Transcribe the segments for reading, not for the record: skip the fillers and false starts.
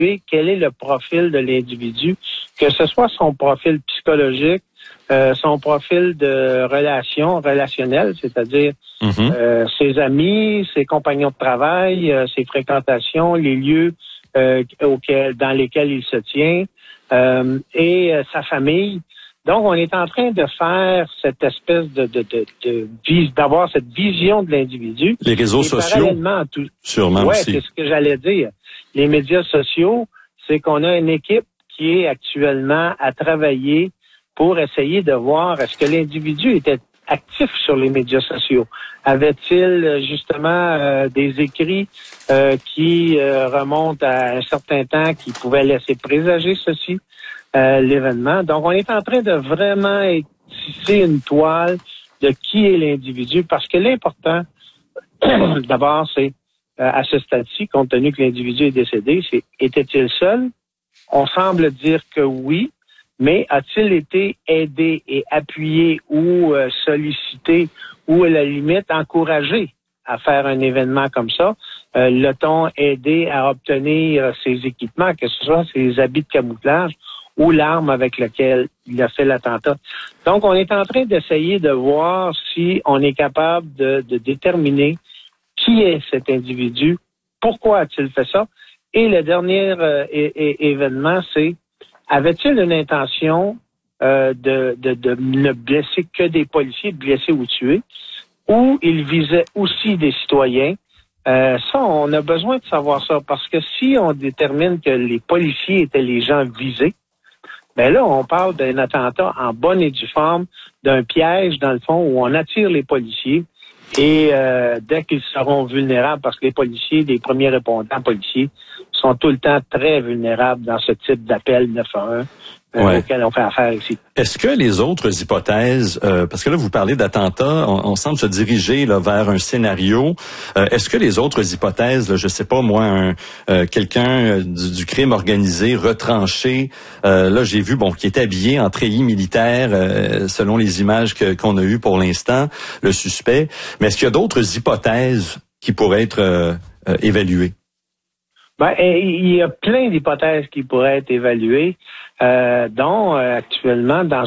quel est le profil de l'individu, que ce soit son profil psychologique, son profil de relationnel, c'est-à-dire ses amis, ses compagnons de travail, ses fréquentations, les lieux dans lesquels il se tient, et sa famille. Donc, on est en train de faire cette espèce d'avoir cette vision de l'individu. Les réseaux sociaux, sûrement ouais, aussi. C'est ce que j'allais dire. Les médias sociaux, c'est qu'on a une équipe qui est actuellement à travailler pour essayer de voir est-ce que l'individu était actif sur les médias sociaux. Avait-il justement des écrits qui remontent à un certain temps qui pouvaient laisser présager ceci? L'événement. Donc, on est en train de vraiment tisser une toile de qui est l'individu, parce que l'important, d'abord, c'est, à ce stade-ci, compte tenu que l'individu est décédé, c'est, était-il seul? On semble dire que oui, mais a-t-il été aidé et appuyé ou sollicité ou, à la limite, encouragé à faire un événement comme ça? L'a-t-on aidé à obtenir ses équipements, que ce soit ses habits de camouflage ou l'arme avec laquelle il a fait l'attentat. Donc, on est en train d'essayer de voir si on est capable de déterminer qui est cet individu, pourquoi a-t-il fait ça, et le dernier événement, c'est avait-il une intention de ne blesser que des policiers, de blesser ou tuer, ou il visait aussi des citoyens. Ça, on a besoin de savoir ça, parce que si on détermine que les policiers étaient les gens visés, ben là, on parle d'un attentat en bonne et due forme, d'un piège, dans le fond, où on attire les policiers et dès qu'ils seront vulnérables, parce que les policiers, les premiers répondants policiers, sont tout le temps très vulnérables dans ce type d'appel 911 auquel on fait affaire ici. Est-ce que les autres hypothèses, parce que là vous parlez d'attentats, on semble se diriger là vers un scénario. Est-ce que les autres hypothèses, là, je sais pas moi, quelqu'un du crime organisé retranché, là j'ai vu qui était habillé en treillis militaire, selon les images qu'on a eues pour l'instant, le suspect. Mais est-ce qu'il y a d'autres hypothèses qui pourraient être évaluées? Ben, il y a plein d'hypothèses qui pourraient être évaluées, dont actuellement, dans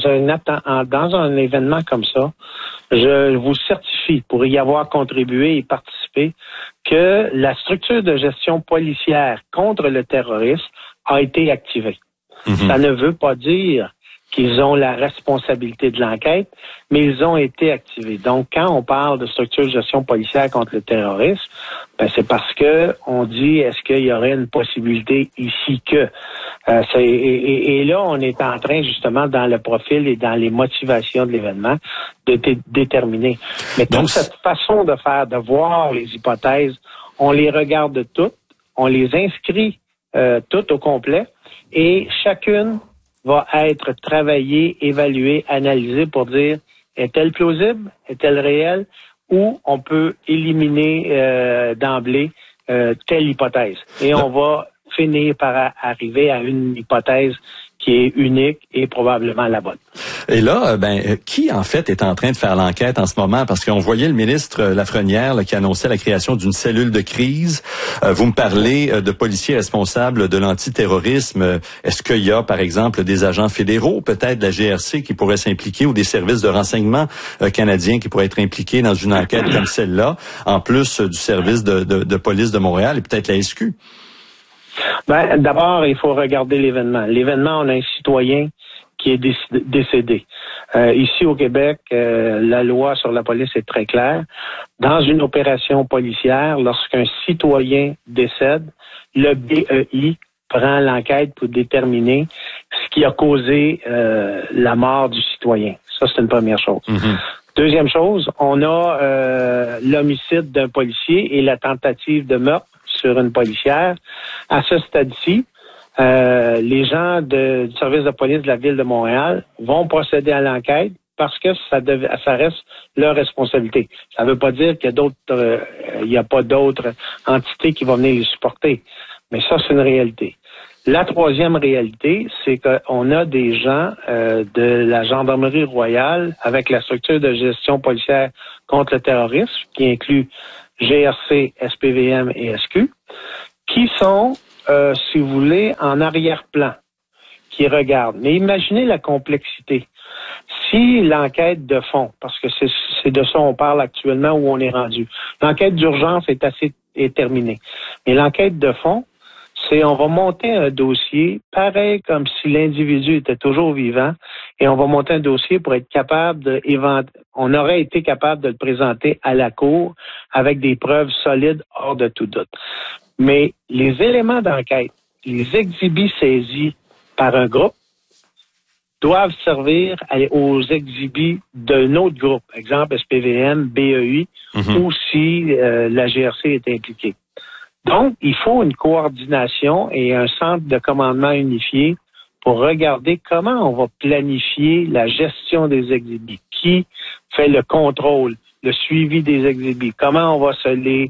un événement comme ça, je vous certifie, pour y avoir contribué et participé, que la structure de gestion policière contre le terrorisme a été activée. Ça ne veut pas dire qu'ils ont la responsabilité de l'enquête, mais ils ont été activés. Donc, quand on parle de structure de gestion policière contre le terrorisme, ben c'est parce que on dit est-ce qu'il y aurait une possibilité ici que et là on est en train justement dans le profil et dans les motivations de l'événement de déterminer. Mais donc cette façon de faire, de voir les hypothèses, on les regarde toutes, on les inscrit toutes au complet et chacune va être travaillée, évaluée, analysée pour dire est-elle plausible, est-elle réelle, ou on peut éliminer d'emblée telle hypothèse. Et on va finir par arriver à une hypothèse qui est unique et probablement la bonne. Et là, qui en fait est en train de faire l'enquête en ce moment? Parce qu'on voyait le ministre Lafrenière qui annonçait la création d'une cellule de crise. Vous me parlez de policiers responsables de l'antiterrorisme. Est-ce qu'il y a, par exemple, des agents fédéraux, peut-être de la GRC, qui pourraient s'impliquer, ou des services de renseignement canadiens qui pourraient être impliqués dans une enquête comme celle-là, en plus du service de police de Montréal et peut-être la SQ? Ben, d'abord, il faut regarder l'événement. L'événement, on a un citoyen qui est décédé. Ici au Québec, la loi sur la police est très claire. Dans une opération policière, lorsqu'un citoyen décède, le BEI prend l'enquête pour déterminer ce qui a causé la mort du citoyen. Ça, c'est une première chose. Deuxième chose, on a l'homicide d'un policier et la tentative de meurtre sur une policière. À ce stade-ci, les gens du service de police de la Ville de Montréal vont procéder à l'enquête parce que ça reste leur responsabilité. Ça ne veut pas dire qu'il y a pas d'autres entités qui vont venir les supporter. Mais ça, c'est une réalité. La troisième réalité, c'est qu'on a des gens de la Gendarmerie royale avec la structure de gestion policière contre le terrorisme, qui inclut GRC, SPVM et SQ, qui sont si vous voulez, en arrière-plan qui regarde. Mais imaginez la complexité. Si l'enquête de fond, parce que c'est de ça on parle actuellement où on est rendu, l'enquête d'urgence est terminée. Mais l'enquête de fond, c'est on va monter un dossier pareil comme si l'individu était toujours vivant et on va monter un dossier pour être capable on aurait été capable de le présenter à la cour avec des preuves solides hors de tout doute. Mais les éléments d'enquête, les exhibits saisis par un groupe doivent servir aux exhibits d'un autre groupe, exemple SPVM, BEI, ou si la GRC est impliquée. Donc, il faut une coordination et un centre de commandement unifié pour regarder comment on va planifier la gestion des exhibits, qui fait le contrôle, le suivi des exhibits, comment on va se les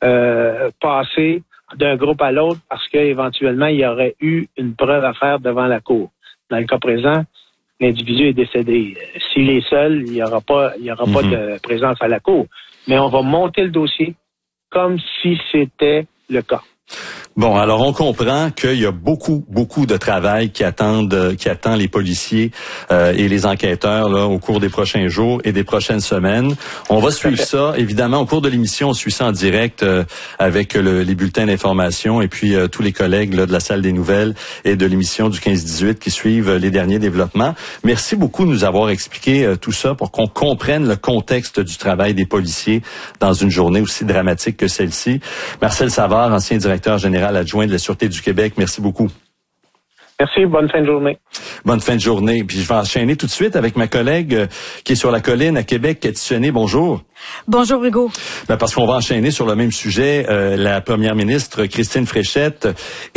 passer d'un groupe à l'autre parce qu'éventuellement, il y aurait eu une preuve à faire devant la cour. Dans le cas présent, l'individu est décédé. S'il est seul, il y aura pas de présence à la cour. Mais on va monter le dossier comme si c'était le cas. Bon, alors on comprend qu'il y a beaucoup de travail qui attend les policiers et les enquêteurs là au cours des prochains jours et des prochaines semaines. On va suivre ça, évidemment, au cours de l'émission, on suit ça en direct avec les bulletins d'information et puis tous les collègues là, de la salle des nouvelles et de l'émission du 15-18 qui suivent les derniers développements. Merci beaucoup de nous avoir expliqué tout ça pour qu'on comprenne le contexte du travail des policiers dans une journée aussi dramatique que celle-ci. Marcel Savard, ancien directeur général adjoint de la Sûreté du Québec. Merci beaucoup. Merci. Bonne fin de journée. Bonne fin de journée. Puis je vais enchaîner tout de suite avec ma collègue qui est sur la colline à Québec, Cathy Sené. Bonjour. Bonjour Hugo. Parce qu'on va enchaîner sur le même sujet. La première ministre Christine Fréchette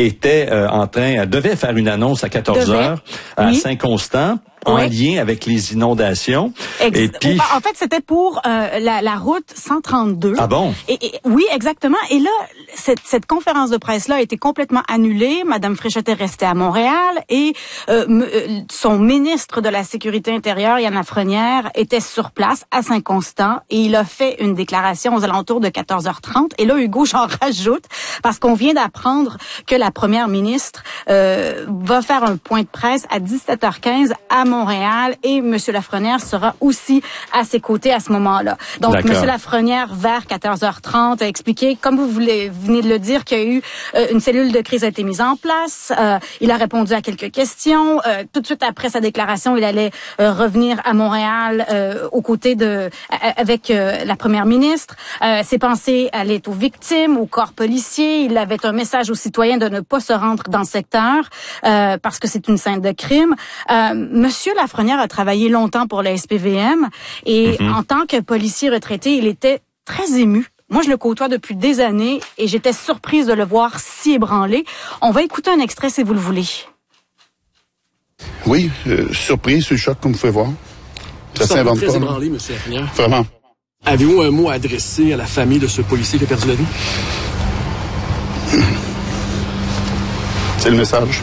devait faire une annonce à 14h à Saint-Constant. En lien avec les inondations. Et puis, en fait, c'était pour la route 132. Ah bon? Et oui, exactement. Et là, cette conférence de presse-là a été complètement annulée. Madame Fréchette est restée à Montréal et son ministre de la Sécurité intérieure, Yann Lafrenière, était sur place à Saint-Constant et il a fait une déclaration aux alentours de 14h30. Et là, Hugo, j'en rajoute parce qu'on vient d'apprendre que la première ministre va faire un point de presse à 17h15 à Montréal et M. Lafrenière sera aussi à ses côtés à ce moment-là. Donc, M. Lafrenière, vers 14h30, a expliqué, comme vous venez de le dire, qu'il y a eu une cellule de crise a été mise en place. Il a répondu à quelques questions. Tout de suite après sa déclaration, il allait revenir à Montréal aux côtés avec la première ministre. Ses pensées allaient aux victimes, aux corps policiers. Il avait un message aux citoyens de ne pas se rendre dans le secteur parce que c'est une scène de crime. Monsieur Lafrenière a travaillé longtemps pour la SPVM et en tant que policier retraité, il était très ému. Moi, je le côtoie depuis des années et j'étais surprise de le voir si ébranlé. On va écouter un extrait si vous le voulez. Oui, surprise, sur le choc, comme vous pouvez voir. Ça s'invente pas. Très ébranlé, monsieur Lafrenière. Vraiment. Avez-vous un mot à adresser à la famille de ce policier qui a perdu la vie? C'est le message.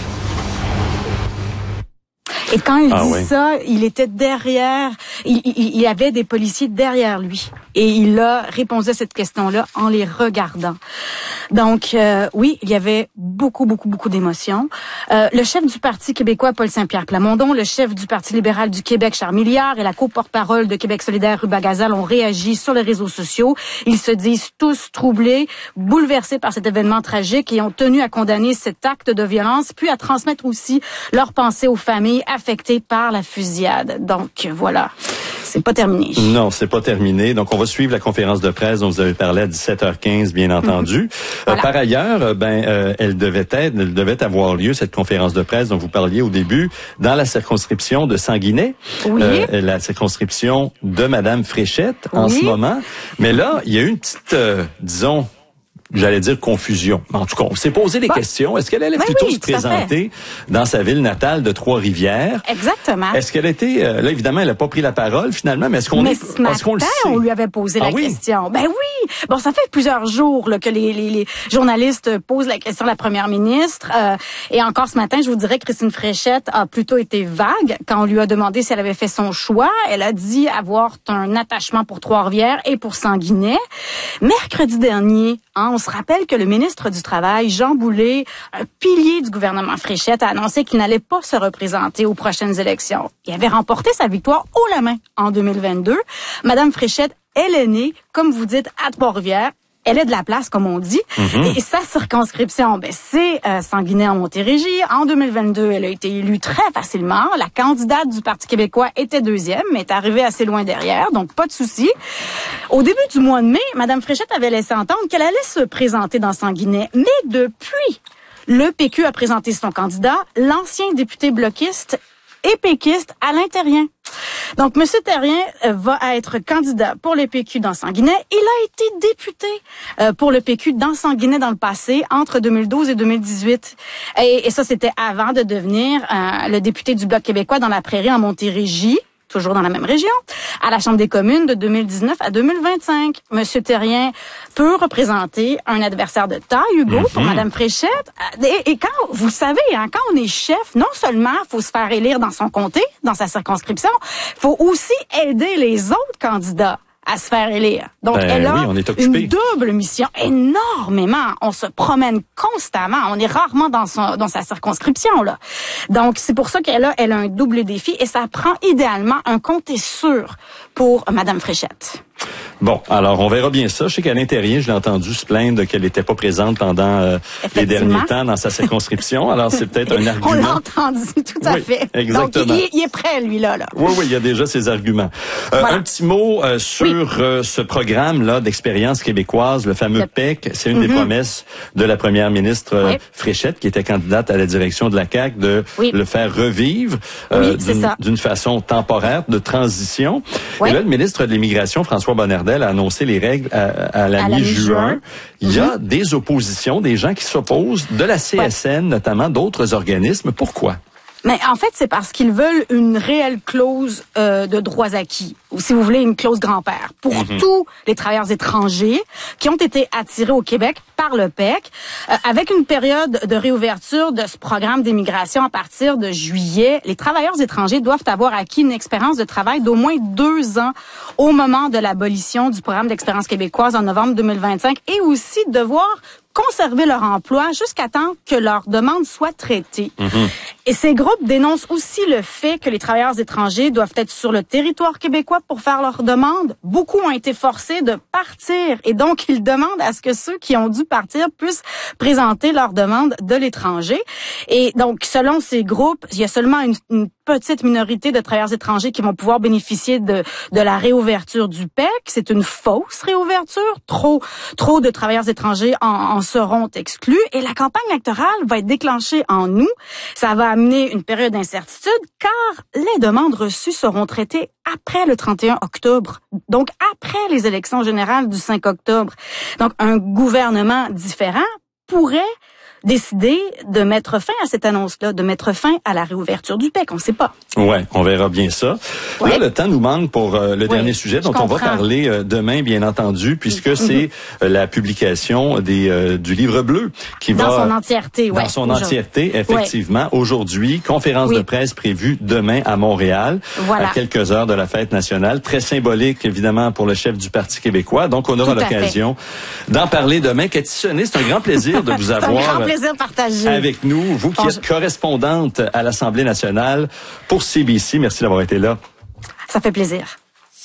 Et quand il dit ça, il était derrière, il y avait des policiers derrière lui. Et il a répondu à cette question-là en les regardant. Donc, oui, il y avait beaucoup d'émotions. Le chef du Parti québécois, Paul Saint-Pierre Plamondon, le chef du Parti libéral du Québec, Charles Milliard, et la co-porte-parole de Québec solidaire, Ruba Gazal, ont réagi sur les réseaux sociaux. Ils se disent tous troublés, bouleversés par cet événement tragique et ont tenu à condamner cet acte de violence, puis à transmettre aussi leurs pensées aux familles affectées par la fusillade. Donc, voilà. C'est pas terminé. Non, c'est pas terminé. Donc, on va suivre la conférence de presse dont vous avez parlé à 17h15, bien entendu. Voilà. Par ailleurs, elle devait avoir lieu, cette conférence de presse dont vous parliez au début, dans la circonscription de Sanguinet. Oui. La circonscription de Madame Fréchette en ce moment. Mais là, il y a eu une petite, disons, j'allais dire confusion. En tout cas, on s'est posé des questions. Est-ce qu'elle allait plutôt se présenter dans sa ville natale de Trois-Rivières? Exactement. Est-ce qu'elle était... là, évidemment, elle n'a pas pris la parole, finalement, mais est-ce qu'on le sait? On lui avait posé la question. Ben oui! Bon, ça fait plusieurs jours là, que les journalistes posent la question à la première ministre. Et encore ce matin, je vous dirais que Christine Fréchette a plutôt été vague quand on lui a demandé si elle avait fait son choix. Elle a dit avoir un attachement pour Trois-Rivières et pour Sanguinet. Mercredi dernier, on se rappelle que le ministre du Travail, Jean Boulet, un pilier du gouvernement Fréchette, a annoncé qu'il n'allait pas se représenter aux prochaines élections. Il avait remporté sa victoire haut la main en 2022. Madame Fréchette, elle est née, comme vous dites, à Trois-Rivières. Elle est de la place, comme on dit. Et sa circonscription, c'est Sanguinet en Montérégie. En 2022, elle a été élue très facilement. La candidate du Parti québécois était deuxième, mais est arrivée assez loin derrière, donc pas de souci. Au début du mois de mai, Mme Fréchette avait laissé entendre qu'elle allait se présenter dans Sanguinet. Mais depuis, le PQ a présenté son candidat, l'ancien député bloquiste et péquiste Alain Terrien. Donc, M. Terrien va être candidat pour le PQ dans Sanguinet. Il a été député pour le PQ dans Sanguinet dans le passé, entre 2012 et 2018. Et ça, c'était avant de devenir le député du Bloc québécois dans la Prairie en Montérégie, toujours dans la même région, à la Chambre des communes de 2019 à 2025. M. Terrien peut représenter un adversaire de taille, Hugo, pour Mme Fréchette. Et quand, vous savez, quand on est chef, non seulement il faut se faire élire dans son comté, dans sa circonscription, il faut aussi aider les autres candidats à se faire élire. Donc, elle a une double mission, énormément. On se promène constamment. On est rarement dans sa circonscription, là. Donc, c'est pour ça qu'elle a un double défi et ça prend idéalement un comté sûr pour Mme Fréchette. Bon, alors on verra bien ça. Je sais qu'Alain Terrien, je l'ai entendu se plaindre qu'elle n'était pas présente pendant les derniers temps dans sa circonscription. Alors c'est peut-être un argument. On l'a entendu, tout à fait. Exactement. Donc il est prêt, lui, là. Oui, il y a déjà ses arguments. Voilà. Un petit mot sur ce programme-là d'expérience québécoise, le fameux PEC. C'est une des promesses de la première ministre Fréchette, qui était candidate à la direction de la CAQ, de le faire revivre d'une façon temporaire, de transition. Et là, le ministre de l'Immigration, François Bonnardel, a annoncé les règles à la mi-juin. Il y a des oppositions, des gens qui s'opposent, de la CSN notamment, d'autres organismes. Pourquoi? Mais en fait, c'est parce qu'ils veulent une réelle clause de droits acquis, ou si vous voulez, une clause grand-père, pour tous les travailleurs étrangers qui ont été attirés au Québec par le PEC, avec une période de réouverture de ce programme d'immigration à partir de juillet. Les travailleurs étrangers doivent avoir acquis une expérience de travail d'au moins 2 ans au moment de l'abolition du programme d'expérience québécoise en novembre 2025 et aussi devoir conserver leur emploi jusqu'à temps que leur demande soit traitée. Et ces groupes dénoncent aussi le fait que les travailleurs étrangers doivent être sur le territoire québécois pour faire leur demande. Beaucoup ont été forcés de partir et donc ils demandent à ce que ceux qui ont dû partir puissent présenter leur demande de l'étranger. Et donc, selon ces groupes, il y a seulement une petite minorité de travailleurs étrangers qui vont pouvoir bénéficier de la réouverture du PEC. C'est une fausse réouverture. Trop de travailleurs étrangers en seront exclus. Et la campagne électorale va être déclenchée en août. Ça va amener une période d'incertitude car les demandes reçues seront traitées après le 31 octobre. Donc, après les élections générales du 5 octobre. Donc, un gouvernement différent pourrait décider de mettre fin à cette annonce-là, de mettre fin à la réouverture du PEC. On ne sait pas. Ouais, on verra bien ça. Ouais. Là, le temps nous manque pour le dernier sujet dont on va parler demain, bien entendu, puisque c'est la publication du livre bleu qui va... Dans son entièreté, Dans son entièreté, effectivement. Aujourd'hui, conférence de presse prévue demain à Montréal, à quelques heures de la fête nationale. Très symbolique, évidemment, pour le chef du Parti québécois. Donc, on aura l'occasion d'en parler demain. Cathy Sonnet, c'est un grand plaisir de vous avoir... partagé avec nous, vous qui êtes correspondante à l'Assemblée nationale pour CBC. Merci d'avoir été là. Ça fait plaisir.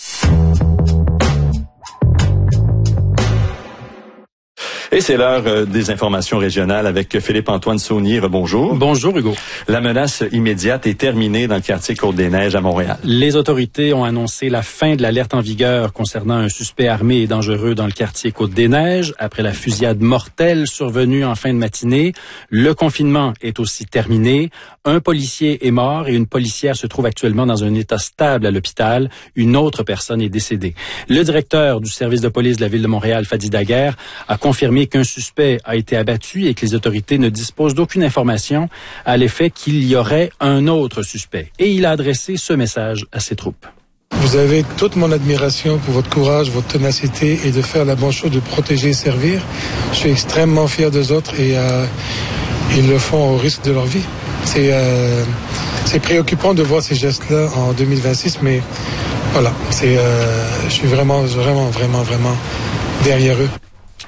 Et c'est l'heure des informations régionales avec Philippe-Antoine Saunier. Bonjour. Bonjour Hugo. La menace immédiate est terminée dans le quartier Côte-des-Neiges à Montréal. Les autorités ont annoncé la fin de l'alerte en vigueur concernant un suspect armé et dangereux dans le quartier Côte-des-Neiges après la fusillade mortelle survenue en fin de matinée. Le confinement est aussi terminé. Un policier est mort et une policière se trouve actuellement dans un état stable à l'hôpital. Une autre personne est décédée. Le directeur du service de police de la ville de Montréal, Fadi Daguerre, a confirmé qu'un suspect a été abattu et que les autorités ne disposent d'aucune information à l'effet qu'il y aurait un autre suspect. Et il a adressé ce message à ses troupes. Vous avez toute mon admiration pour votre courage, votre ténacité et de faire la bonne chose, de protéger et servir. Je suis extrêmement fier d'eux autres et ils le font au risque de leur vie. C'est préoccupant de voir ces gestes-là en 2026, mais voilà, je suis vraiment derrière eux.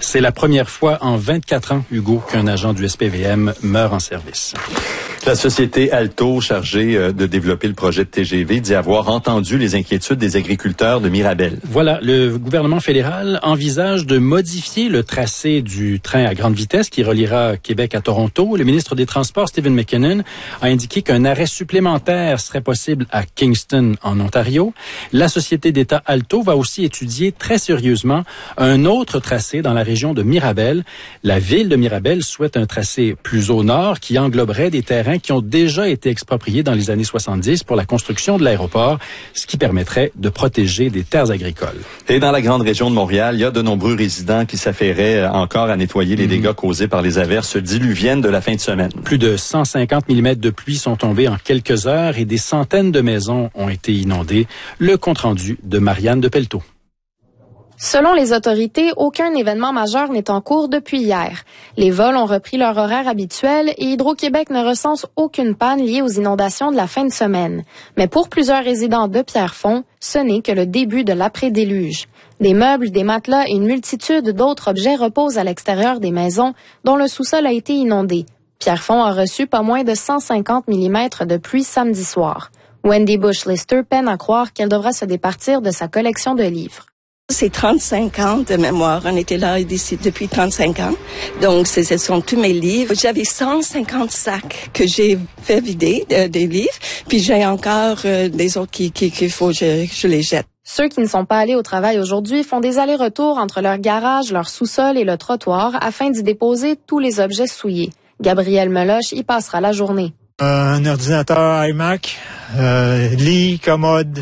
C'est la première fois en 24 ans, Hugo, qu'un agent du SPVM meurt en service. La société Alto, chargée de développer le projet de TGV, dit avoir entendu les inquiétudes des agriculteurs de Mirabel. Voilà, le gouvernement fédéral envisage de modifier le tracé du train à grande vitesse qui reliera Québec à Toronto. Le ministre des Transports, Stephen McKinnon, a indiqué qu'un arrêt supplémentaire serait possible à Kingston, en Ontario. La société d'État Alto va aussi étudier très sérieusement un autre tracé dans la région de Mirabel. La ville de Mirabel souhaite un tracé plus au nord qui engloberait des terrains qui ont déjà été expropriés dans les années 70 pour la construction de l'aéroport, ce qui permettrait de protéger des terres agricoles. Et dans la grande région de Montréal, il y a de nombreux résidents qui s'affairaient encore à nettoyer les dégâts causés par les averses diluviennes de la fin de semaine. Plus de 150 mm de pluie sont tombés en quelques heures et des centaines de maisons ont été inondées. Le compte-rendu de Marianne de Pelletot. Selon les autorités, aucun événement majeur n'est en cours depuis hier. Les vols ont repris leur horaire habituel et Hydro-Québec ne recense aucune panne liée aux inondations de la fin de semaine. Mais pour plusieurs résidents de Pierrefonds, ce n'est que le début de l'après-déluge. Des meubles, des matelas et une multitude d'autres objets reposent à l'extérieur des maisons dont le sous-sol a été inondé. Pierrefonds a reçu pas moins de 150 mm de pluie samedi soir. Wendy Bush-Lister peine à croire qu'elle devra se départir de sa collection de livres. C'est 35 ans de mémoire. On était là ici depuis 35 ans. Donc, ce sont tous mes livres. J'avais 150 sacs que j'ai fait vider des livres. Puis j'ai encore des autres qu'il faut que je les jette. Ceux qui ne sont pas allés au travail aujourd'hui font des allers-retours entre leur garage, leur sous-sol et le trottoir afin d'y déposer tous les objets souillés. Gabriel Meloche y passera la journée. Un ordinateur iMac, lit, commode,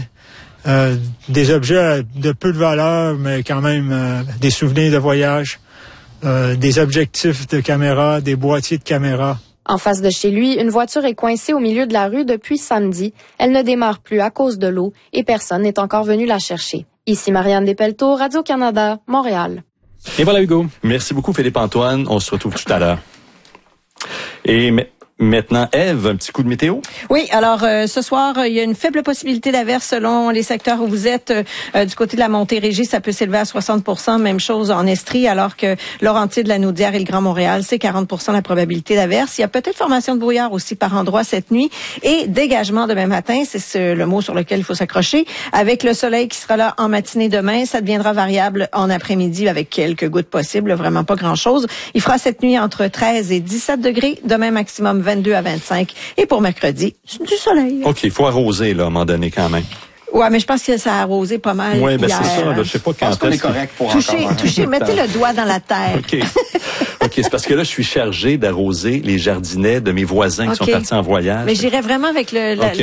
des objets de peu de valeur, mais quand même des souvenirs de voyage, des objectifs de caméra, des boîtiers de caméra. En face de chez lui, une voiture est coincée au milieu de la rue depuis samedi. Elle ne démarre plus à cause de l'eau et personne n'est encore venu la chercher. Ici Marianne Despelletot, Radio-Canada, Montréal. Et voilà Hugo. Merci beaucoup Philippe-Antoine. On se retrouve tout à l'heure. Et maintenant, Ève, un petit coup de météo? Oui, alors ce soir, il y a une faible possibilité d'averse selon les secteurs où vous êtes. Du côté de la Montérégie, ça peut s'élever à 60%. Même chose en Estrie, alors que Laurentides, la Naudière et le Grand Montréal, c'est 40% la probabilité d'averse. Il y a peut-être formation de brouillard aussi par endroits cette nuit. Et dégagement demain matin, c'est le mot sur lequel il faut s'accrocher. Avec le soleil qui sera là en matinée demain, ça deviendra variable en après-midi avec quelques gouttes possibles, vraiment pas grand-chose. Il fera cette nuit entre 13 et 17 degrés. Demain, maximum 22 à 25. Et pour mercredi, du soleil. OK, il faut arroser, là, à un moment donné, quand même. Ouais, mais je pense que ça a arrosé pas mal. Oui, ben hier. c'est ça. Là, je sais pas quand est correct pour toucher, mettez le doigt dans la terre. OK. OK, c'est parce que là, je suis chargé d'arroser les jardinets de mes voisins qui sont partis en voyage. Mais j'irais vraiment avec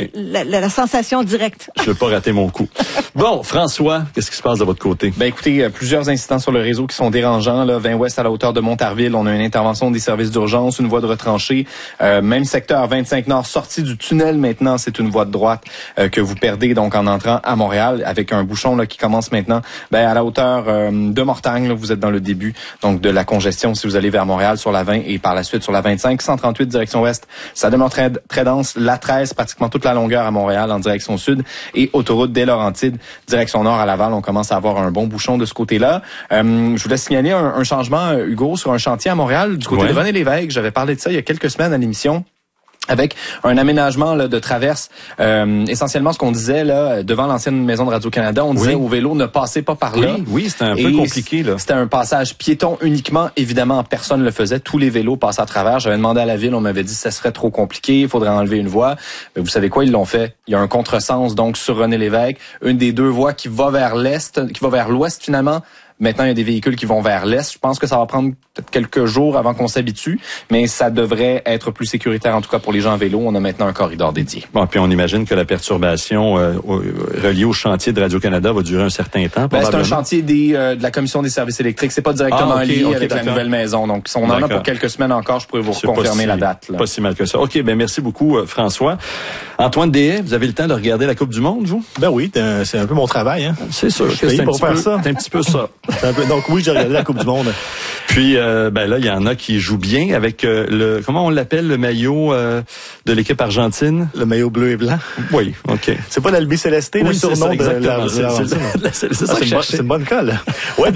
la sensation directe. Je veux pas rater mon coup. Bon, François, qu'est-ce qui se passe de votre côté? Ben écoutez, plusieurs incidents sur le réseau qui sont dérangeants. Là, 20 ouest à la hauteur de Montarville, on a une intervention des services d'urgence, une voie de retranchée. Même secteur 25 nord, sortie du tunnel maintenant, c'est une voie de droite que vous perdez donc en entrant à Montréal, avec un bouchon là qui commence maintenant à la hauteur de Mortagne. Là, vous êtes dans le début donc de la congestion si vous allez vers Montréal sur la 20 et par la suite sur la 25. 138 direction ouest, ça demeure très, très dense. La 13, pratiquement toute la longueur à Montréal en direction sud et autoroute des Laurentides, direction nord à Laval. On commence à avoir un bon bouchon de ce côté-là. Je voulais signaler un changement, Hugo, sur un chantier à Montréal du côté de René Lévesque. J'avais parlé de ça il y a quelques semaines à l'émission. Avec un aménagement là, de traverse, essentiellement ce qu'on disait là devant l'ancienne maison de Radio-Canada, on disait aux vélos ne passez pas par là. Oui, c'était un peu compliqué là. C'était un passage piéton uniquement, évidemment personne ne le faisait, tous les vélos passaient à travers. J'avais demandé à la ville, on m'avait dit que ça serait trop compliqué, il faudrait enlever une voie. Mais vous savez quoi, ils l'ont fait. Il y a un contresens donc sur René Lévesque, une des deux voies qui va vers l'est, qui va vers l'ouest finalement. Maintenant, il y a des véhicules qui vont vers l'est. Je pense que ça va prendre peut-être quelques jours avant qu'on s'habitue, mais ça devrait être plus sécuritaire, en tout cas pour les gens à vélo. On a maintenant un corridor dédié. Bon, puis on imagine que la perturbation reliée au chantier de Radio-Canada va durer un certain temps, probablement. C'est un chantier de la Commission des services électriques. C'est pas directement lié avec la nouvelle maison. Donc, on en a pour quelques semaines encore. Je pourrais vous confirmer la date. Là. Pas si mal que ça. OK, ben merci beaucoup, François. Antoine Deshaies, vous avez le temps de regarder la Coupe du Monde, vous? Ben oui, c'est un peu mon travail. Hein. C'est sûr. C'est pour faire ça. C'est un petit peu ça. Donc oui, j'ai regardé la Coupe du Monde. Puis puis, là, il y en a qui jouent bien avec comment on l'appelle, le maillot de l'équipe argentine? Le maillot bleu et blanc? Oui, OK. C'est pas l'Albi Célesté, le surnom de l'Argentine? C'est une bonne colle. Oui,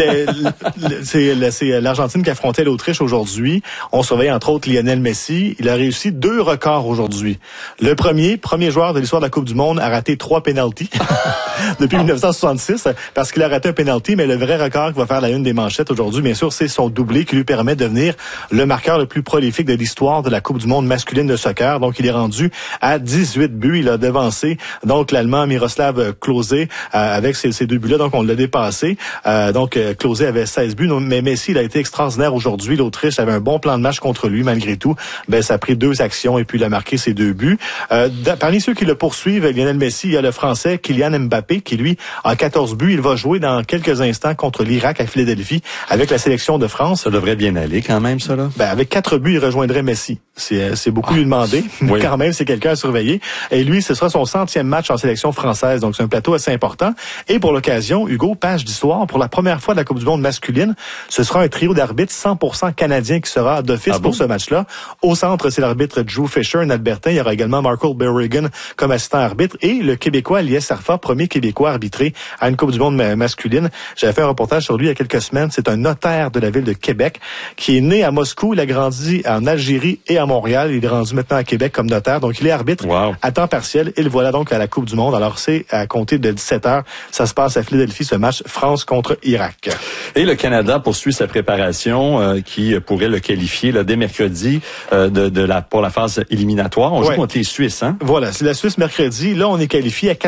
c'est l'Argentine qui affrontait l'Autriche aujourd'hui. On surveille entre autres Lionel Messi. Il a réussi 2 records aujourd'hui. Le premier joueur de l'histoire de la Coupe du Monde a raté 3 pénaltys depuis 1966 parce qu'il a raté un pénalty, mais le vrai record qui va faire la une des manchettes aujourd'hui, bien sûr, c'est son doublé qui lui permet de devenir le marqueur le plus prolifique de l'histoire de la Coupe du Monde masculine de soccer. Donc, il est rendu à 18 buts. Il a devancé donc l'Allemand Miroslav Klose avec ces 2 buts-là. Donc, on l'a dépassé. Klose avait 16 buts, mais Messi, il a été extraordinaire aujourd'hui. L'Autriche avait un bon plan de match contre lui, malgré tout. Ça a pris 2 actions et puis il a marqué ses 2 buts. Parmi ceux qui le poursuivent, Lionel Messi, il y a le Français Kylian Mbappé qui, lui, a 14 buts. Il va jouer dans quelques instants contre l'Irak à Philadelphie avec la sélection de France. Ça devrait bien aller quand même, ça, là. Avec 4 buts, il rejoindrait Messi. C'est beaucoup lui demander. Mais quand même, c'est quelqu'un à surveiller. Et lui, ce sera son 100e match en sélection française. Donc, c'est un plateau assez important. Et pour l'occasion, Hugo, page d'histoire, pour la première fois de la Coupe du Monde masculine, ce sera un trio d'arbitres 100% canadien qui sera d'office pour ce match-là. Au centre, c'est l'arbitre Drew Fisher, un Albertain. Il y aura également Michael Berrigan comme assistant arbitre et le Québécois Elias Sarfa, premier Québécois arbitré à une Coupe du Monde masculine. J'avais fait un reportage sur lui il y a quelques semaines. C'est un notaire de la ville de Québec qui est né à Moscou. Il a grandi en Algérie et à Montréal. Il est rendu maintenant à Québec comme notaire. Donc, il est arbitre à temps partiel. Et le voilà donc à la Coupe du Monde. Alors, c'est à compter de 17h. Ça se passe à Philadelphie, ce match France contre Irak. Et le Canada poursuit sa préparation qui pourrait le qualifier dès mercredi pour la phase éliminatoire. On joue contre les Suisses, hein? Voilà, c'est la Suisse mercredi. Là, on est qualifié à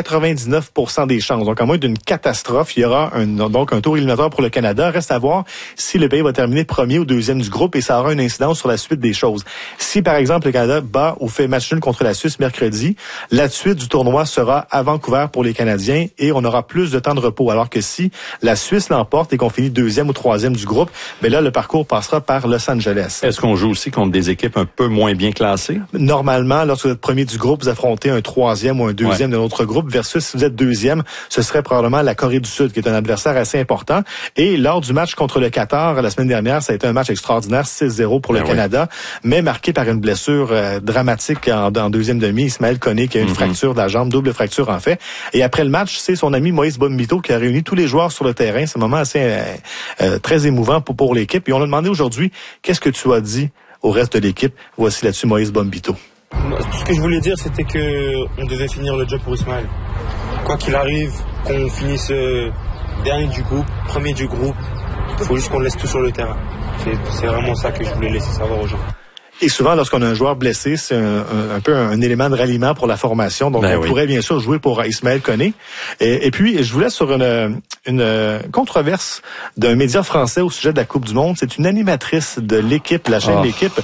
99% des chances. Donc, à moins d'une catastrophe, il y aura un tour éliminatoire pour le Canada. Reste à voir si le pays va terminer premier ou deuxième du groupe et ça aura une incidence sur la suite des choses. Si, par exemple, le Canada bat ou fait match nul contre la Suisse mercredi, la suite du tournoi sera à Vancouver pour les Canadiens et on aura plus de temps de repos. Alors que si la Suisse l'emporte et qu'on finit deuxième ou troisième du groupe, là, le parcours passera par Los Angeles. Est-ce qu'on joue aussi contre des équipes un peu moins bien classées? Normalement, lorsque vous êtes premier du groupe, vous affrontez un troisième ou un deuxième de notre groupe versus si vous êtes deuxième, ce serait probablement la Corée du Sud qui est un adversaire assez important. Et lors du match contre le Qatar, la semaine dernière, ça a été un match extraordinaire, 6-0 pour le Canada, mais marqué par une blessure dramatique en deuxième demi. Ismaël Koné qui a une fracture de la jambe, double fracture en fait. Et après le match, c'est son ami Moïse Bombito qui a réuni tous les joueurs sur le terrain. C'est un moment assez très émouvant pour l'équipe. Et on a demandé aujourd'hui, qu'est-ce que tu as dit au reste de l'équipe? Voici là-dessus Moïse Bombito. Tout ce que je voulais dire, c'était que on devait finir le job pour Ismaël. Quoi qu'il arrive, qu'on finisse dernier du groupe, premier du groupe, il faut juste qu'on laisse tout sur le terrain. C'est vraiment ça que je voulais laisser savoir aux gens. Et souvent, lorsqu'on a un joueur blessé, c'est un peu un élément de ralliement pour la formation. Donc, on pourrait bien sûr jouer pour Ismaël Koné. Et puis, je vous laisse sur une controverse d'un média français au sujet de la Coupe du Monde. C'est une animatrice de l'équipe, la chaîne L'équipe.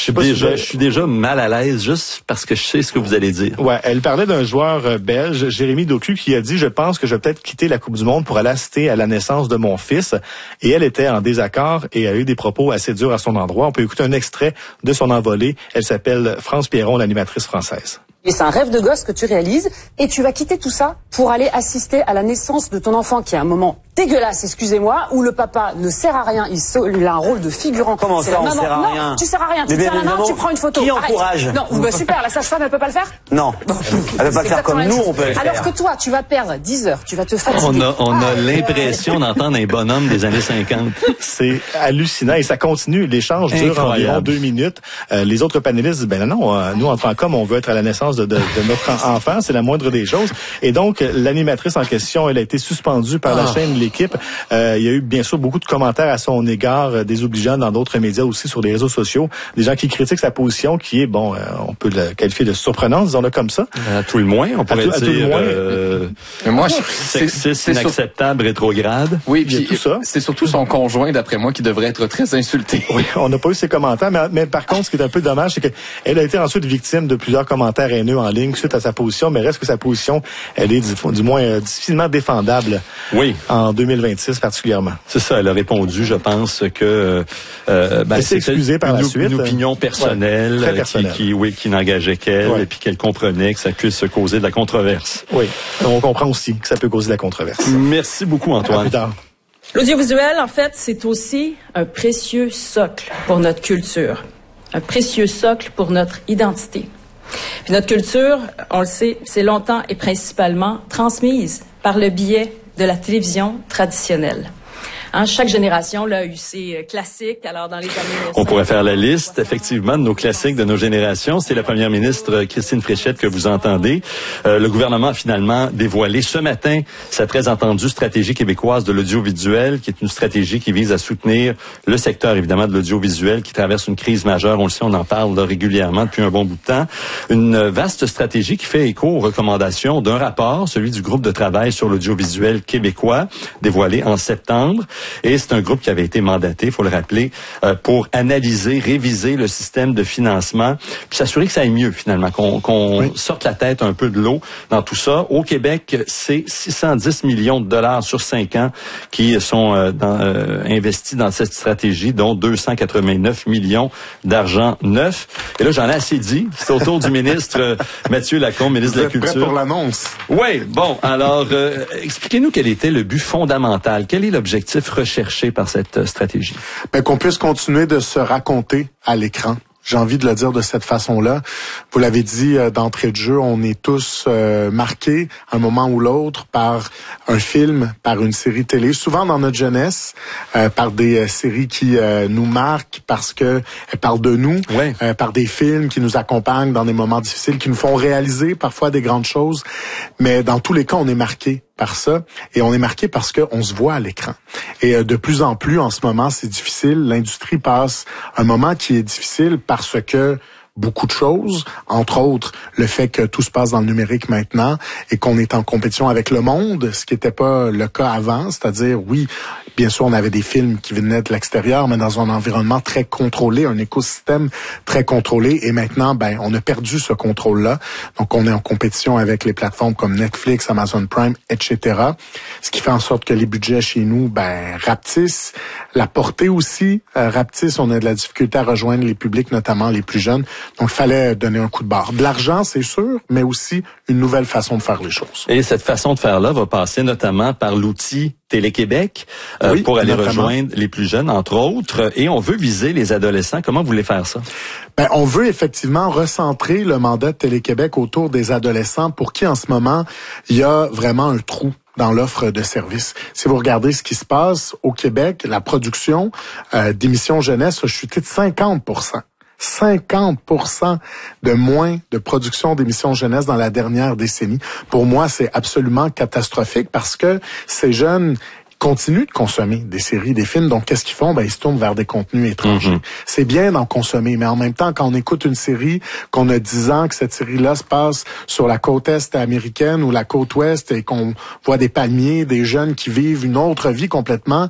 Je suis déjà mal à l'aise juste parce que je sais ce que vous allez dire. Ouais, elle parlait d'un joueur belge, Jérémy Doku, qui a dit « Je pense que je vais peut-être quitter la Coupe du Monde pour aller assister à la naissance de mon fils. » Et elle était en désaccord et a eu des propos assez durs à son endroit. On peut écouter un extrait de son envolée. Elle s'appelle France Pierron, l'animatrice française. Et c'est un rêve de gosse que tu réalises et tu vas quitter tout ça pour aller assister à la naissance de ton enfant qui est un moment dégueulasse, excusez-moi, où le papa ne sert à rien, il a un rôle de figurant. Comment ça, on sert à rien? Non, tu sers à rien, tu tiens la main, tu prends une photo. Qui encourage? Non, super, la sage-femme, elle peut pas le faire? Non, elle peut pas le faire comme nous, on peut le faire. Alors que toi, tu vas perdre 10 heures, tu vas te fatiguer. On a l'impression d'entendre un bonhomme des années 50. C'est hallucinant et ça continue. L'échange dure environ 2 minutes. Les autres panélistes disent, nous, en tant qu'hommes, on veut être à la naissance de notre enfant, c'est la moindre des choses. Et donc, l'animatrice en question, elle a été suspendue par la chaîne L'équipe. Il y a eu, bien sûr, beaucoup de commentaires à son égard, désobligeants dans d'autres médias aussi, sur les réseaux sociaux. Des gens qui critiquent sa position, qui est, on peut le qualifier de surprenante, disons-le comme ça. À tout le moins, on pourrait dire... moi, sexiste, inacceptable, rétrograde. Oui, puis tout ça. C'est surtout son conjoint, d'après moi, qui devrait être très insulté. Oui, on n'a pas eu ces commentaires, mais par contre, ce qui est un peu dommage, c'est qu'elle a été ensuite victime de plusieurs commentaires haineux en ligne suite à sa position, mais reste que sa position, elle est du moins difficilement défendable. Oui. En 2026 particulièrement. C'est ça, elle a répondu, je pense que elle s'est excusée par la suite. Une opinion personnelle, qui n'engageait qu'elle, et puis qu'elle comprenait que ça puisse causer de la controverse. Oui, on comprend aussi que ça peut causer de la controverse. Merci beaucoup, Antoine. À plus tard. L'audiovisuel, en fait, c'est aussi un précieux socle pour notre culture, un précieux socle pour notre identité. Puis notre culture, on le sait, c'est longtemps et principalement transmise par le biais de la télévision traditionnelle. Chaque génération là, a eu ses classiques. Alors, dans les années... On pourrait faire la liste, effectivement, de nos classiques de nos générations. C'est la première ministre Christine Fréchette que vous entendez. Le gouvernement a finalement dévoilé ce matin sa très attendue stratégie québécoise de l'audiovisuel, qui est une stratégie qui vise à soutenir le secteur, évidemment, de l'audiovisuel, qui traverse une crise majeure. On le sait, on en parle là, régulièrement depuis un bon bout de temps. Une vaste stratégie qui fait écho aux recommandations d'un rapport, celui du groupe de travail sur l'audiovisuel québécois, dévoilé en septembre. Et c'est un groupe qui avait été mandaté, il faut le rappeler, pour analyser, réviser le système de financement, puis s'assurer que ça aille mieux finalement, qu'on sorte la tête un peu de l'eau dans tout ça. Au Québec, c'est 610 millions de dollars sur 5 ans qui sont investis dans cette stratégie, dont 289 millions d'argent neuf. Et là, j'en ai assez dit. C'est au tour du ministre Mathieu Lacombe, ministre de la Culture. Prêt pour l'annonce? Oui, bon, alors, expliquez-nous quel était le but fondamental, quel est l'objectif recherché par cette stratégie? Ben, qu'on puisse continuer de se raconter à l'écran. J'ai envie de le dire de cette façon-là. Vous l'avez dit d'entrée de jeu, on est tous marqués à un moment ou l'autre par un film, par une série télé, souvent dans notre jeunesse, par des séries qui nous marquent parce que elles parlent de nous, par des films qui nous accompagnent dans des moments difficiles, qui nous font réaliser parfois des grandes choses. Mais dans tous les cas, on est marqué par ça, et on est marqué parce qu'on se voit à l'écran. Et de plus en plus, en ce moment, c'est difficile. L'industrie passe un moment qui est difficile parce que beaucoup de choses, entre autres le fait que tout se passe dans le numérique maintenant et qu'on est en compétition avec le monde, ce qui n'était pas le cas avant, c'est-à-dire, oui, bien sûr, on avait des films qui venaient de l'extérieur, mais dans un environnement très contrôlé, un écosystème très contrôlé, et maintenant, ben, on a perdu ce contrôle-là. Donc, on est en compétition avec les plateformes comme Netflix, Amazon Prime, etc., ce qui fait en sorte que les budgets chez nous, ben, rapetissent, la portée aussi rapetisse, on a de la difficulté à rejoindre les publics, notamment les plus jeunes. Donc, il fallait donner un coup de barre. De l'argent, c'est sûr, mais aussi une nouvelle façon de faire les choses. Et cette façon de faire-là va passer notamment par l'outil Télé-Québec pour aller rejoindre les plus jeunes, entre autres. Et on veut viser les adolescents. Comment vous voulez faire ça? Ben, on veut effectivement recentrer le mandat de Télé-Québec autour des adolescents pour qui, en ce moment, il y a vraiment un trou dans l'offre de services. Si vous regardez ce qui se passe au Québec, la production d'émissions jeunesse a chuté de 50%. 50% de moins de production d'émissions jeunesse dans la dernière décennie. Pour moi, c'est absolument catastrophique parce que ces jeunes continuent de consommer des séries, des films. Donc, qu'est-ce qu'ils font? Ben, ils se tournent vers des contenus étrangers. C'est bien d'en consommer, mais en même temps, quand on écoute une série, qu'on a 10 ans, que cette série-là se passe sur la côte est américaine ou la côte ouest et qu'on voit des palmiers, des jeunes qui vivent une autre vie complètement,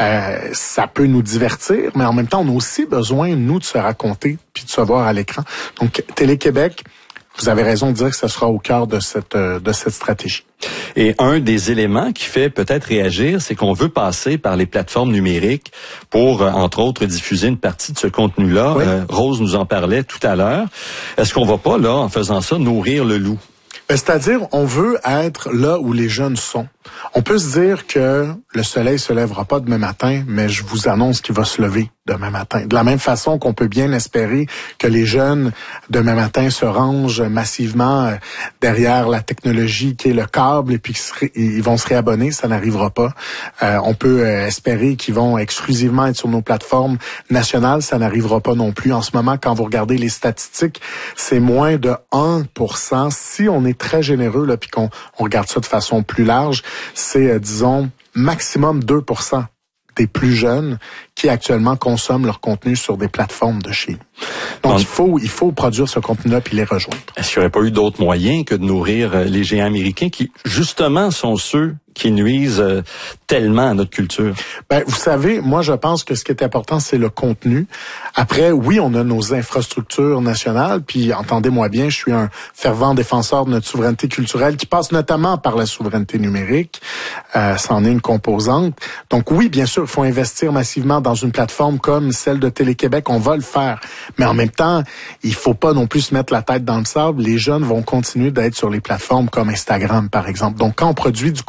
ça peut nous divertir, mais en même temps, on a aussi besoin, nous, de se raconter puis de se voir à l'écran. Donc, Télé-Québec, vous avez raison de dire que ce sera au cœur de cette stratégie. Et un des éléments qui fait peut-être réagir, c'est qu'on veut passer par les plateformes numériques pour, entre autres, diffuser une partie de ce contenu-là. Oui. Rose nous en parlait tout à l'heure. Est-ce qu'on va pas, là, en faisant ça, nourrir le loup? C'est-à-dire, on veut être là où les jeunes sont. On peut se dire que le soleil se lèvera pas demain matin, mais je vous annonce qu'il va se lever demain matin. De la même façon qu'on peut bien espérer que les jeunes demain matin se rangent massivement derrière la technologie qui est le câble et puis ils vont se réabonner, ça n'arrivera pas. On peut espérer qu'ils vont exclusivement être sur nos plateformes nationales, ça n'arrivera pas non plus. En ce moment, quand vous regardez les statistiques, c'est moins de 1%. Si on est très généreux là, puis qu'on regarde ça de façon plus large, c'est, disons, maximum 2% des plus jeunes qui actuellement consomment leur contenu sur des plateformes de chez nous. Donc, il faut produire ce contenu-là puis les rejoindre. Est-ce qu'il n'y aurait pas eu d'autres moyens que de nourrir les géants américains qui, justement, sont ceux qui nuisent tellement à notre culture? Ben, vous savez, moi, je pense que ce qui est important, c'est le contenu. Après, oui, on a nos infrastructures nationales, puis entendez-moi bien, je suis un fervent défenseur de notre souveraineté culturelle qui passe notamment par la souveraineté numérique. Ça en est une composante. Donc oui, bien sûr, il faut investir massivement dans une plateforme comme celle de Télé-Québec. On va le faire. Mais en même temps, il faut pas non plus se mettre la tête dans le sable. Les jeunes vont continuer d'être sur les plateformes comme Instagram, par exemple. Donc, quand on produit du contenu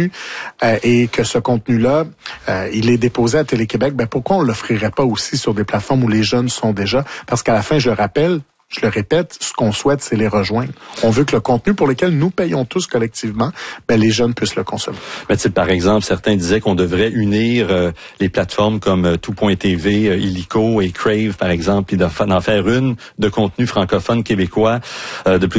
contenu et que ce contenu-là, il est déposé à Télé-Québec, pourquoi on l'offrirait pas aussi sur des plateformes où les jeunes sont déjà? Parce qu'à la fin, je le répète, ce qu'on souhaite, c'est les rejoindre. On veut que le contenu pour lequel nous payons tous collectivement, les jeunes puissent le consommer. Par exemple, certains disaient qu'on devrait unir les plateformes comme Tout.tv, Illico et Crave, par exemple, et d'en faire une de contenu francophone québécois de plus